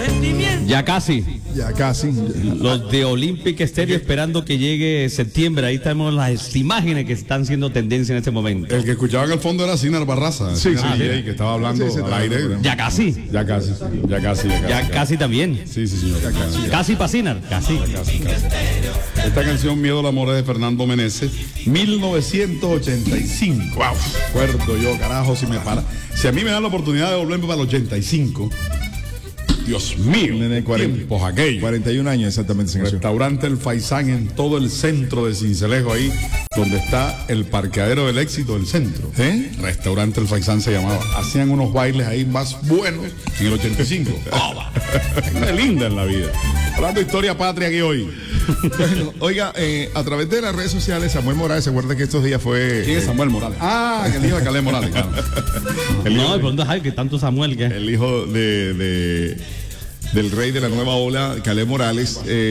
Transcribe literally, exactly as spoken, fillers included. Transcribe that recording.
Ya casi. Ya casi. Los de Olympic Stereo esperando que llegue septiembre. Ahí tenemos las imágenes que están siendo tendencia en este momento. El que escuchaba en el fondo era Sinar Barraza. Sí, Sinar sí, D J, sí. que estaba hablando Sí, sí, al estaba aire. hablando. Ya casi. Ya casi, ya casi, ya casi. Ya casi también. Sí, sí, señor. Ya casi. Casi Pasinar. Casi. Casi, casi. Esta canción, Miedo al Amor, es de Fernando Meneses, mil novecientos ochenta y cinco. Wow, acuerdo yo, carajo, si me para. Si a mí me dan la oportunidad de volverme para el ochenta y cinco, Dios mío, Nene, cuarenta, tiempos aquellos. cuarenta y un años exactamente. Esa canción. Restaurante El Faisán en todo el centro de Cincelejo, ahí donde está el parqueadero del éxito del centro. ¿Eh? Restaurante El Faisán se llamaba. Hacían unos bailes ahí más buenos en el ochenta y cinco. Oh, una linda en la vida. Hablando de historia patria aquí hoy. Bueno, oiga, eh, a través de las redes sociales, Samuel Morales, ¿se acuerda que estos días fue... ¿Quién es Samuel Morales? Ah, que el hijo de Caleb Morales, claro. El hijo No, de- ¿por dónde hay que tanto Samuel que? el hijo de, de- del rey de la nueva ola, Caleb Morales, eh,